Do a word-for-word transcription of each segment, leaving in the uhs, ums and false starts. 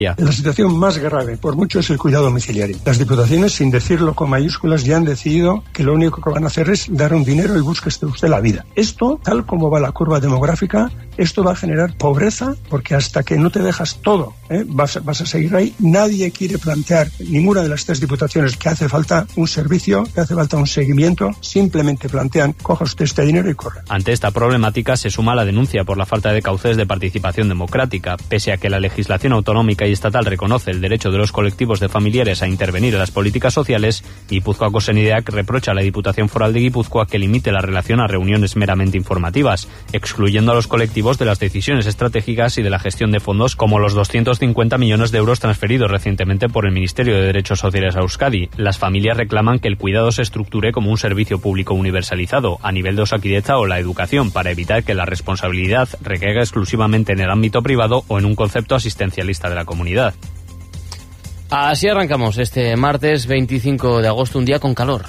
La situación más grave, por mucho, es el cuidado domiciliario. Las diputaciones, sin decirlo con mayúsculas, ya han decidido que lo único que van a hacer es dar un dinero y búsquese usted la vida. Esto, tal como va la curva demográfica, esto va a generar pobreza, porque hasta que no te dejas todo, ¿eh? vas, vas a seguir ahí. Nadie quiere plantear, ninguna de las tres diputaciones, que hace falta un servicio, que hace falta un seguimiento. Simplemente plantean, coja usted este dinero y corre. Ante esta problemática se suma la denuncia por la falta de cauces de participación democrática. Pese a que la legislación autonómica y estatal reconoce el derecho de los colectivos de familiares a intervenir en las políticas sociales, Gipuzkoako Senideak reprocha a la Diputación Foral de Guipúzcoa que limite la relación a reuniones meramente informativas, excluyendo a los colectivos de las decisiones estratégicas y de la gestión de fondos, como los doscientos cincuenta millones de euros transferidos recientemente por el Ministerio de Derechos Sociales a Euskadi. Las familias reclaman que el cuidado se estructure como un servicio público universalizado, a nivel de Osakidetza o la educación, para evitar que la responsabilidad recaiga exclusivamente en el ámbito privado o en un concepto asistencialista de la comunidad. Comunidad. Así arrancamos este martes veinticinco de agosto, un día con calor.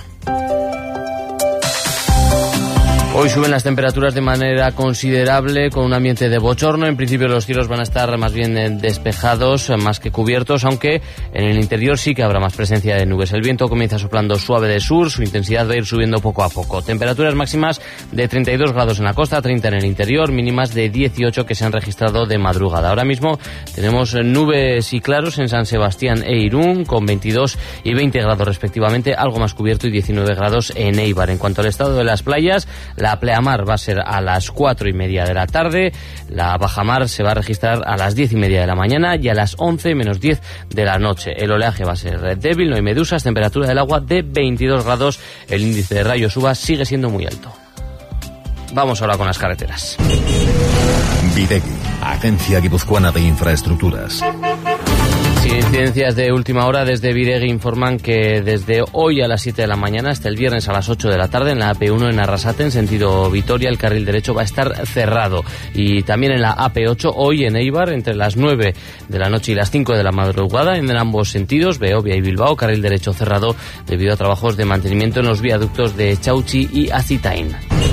Hoy suben las temperaturas de manera considerable, con un ambiente de bochorno. En principio los cielos van a estar más bien despejados, más que cubiertos, aunque en el interior sí que habrá más presencia de nubes. El viento comienza soplando suave de sur, su intensidad va a ir subiendo poco a poco. Temperaturas máximas de treinta y dos grados en la costa, treinta en el interior, mínimas de dieciocho que se han registrado de madrugada. Ahora mismo tenemos nubes y claros en San Sebastián e Irún, con veintidós y veinte grados respectivamente, algo más cubierto, y diecinueve grados en Eibar. En cuanto al estado de las playas, la pleamar va a ser a las cuatro y media de la tarde, la bajamar se va a registrar a las diez y media de la mañana y a las once menos diez de la noche. El oleaje va a ser débil, no hay medusas, temperatura del agua de veintidós grados, el índice de rayos U V A sigue siendo muy alto. Vamos ahora con las carreteras. Bidegi, Agencia Guipuzcoana de Infraestructuras. Sin incidencias de última hora, desde Bidegi informan que desde hoy a las siete de la mañana hasta el viernes a las ocho de la tarde en la A P uno en Arrasate, en sentido Vitoria, el carril derecho va a estar cerrado. Y también en la A P ocho, hoy en Eibar, entre las nueve de la noche y las cinco de la madrugada, en ambos sentidos, Beovia y Bilbao, carril derecho cerrado debido a trabajos de mantenimiento en los viaductos de Chauchi y Azitain.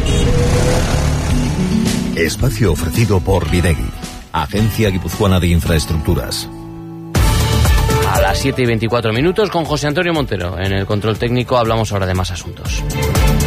Espacio ofrecido por Bidegi, Agencia Guipuzcoana de Infraestructuras. A las siete y veinticuatro minutos, con José Antonio Montero en el control técnico, hablamos ahora de más asuntos.